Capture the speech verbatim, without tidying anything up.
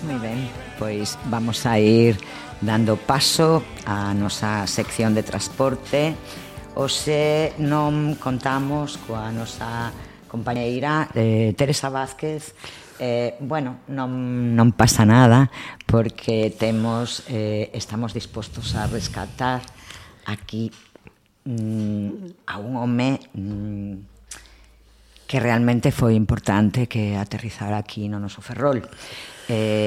moi ben, pois vamos a ir dando paso á nosa sección de transporte. Hoxe non contamos coa nosa compañeira eh, Teresa Vázquez. Eh, bueno, non, non pasa nada porque temos eh, estamos dispostos a rescatar aquí mm, a un home mm, que realmente foi importante que aterrizara aquí no noso Ferrol. Eh,